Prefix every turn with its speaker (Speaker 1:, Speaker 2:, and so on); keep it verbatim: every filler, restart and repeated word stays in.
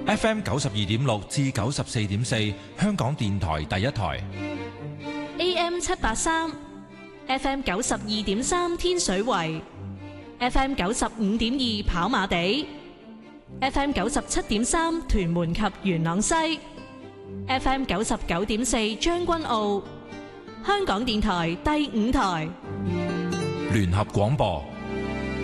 Speaker 1: F M 九十二點六至九十四點四，香港電台第一台。
Speaker 2: A M 七八三，F M 九十二點三天水圍，F M 九十五點二跑馬地，F M 九十七點三屯門及元朗西，F M 九十九點四將軍澳，香港電台第五台
Speaker 1: 聯合廣播。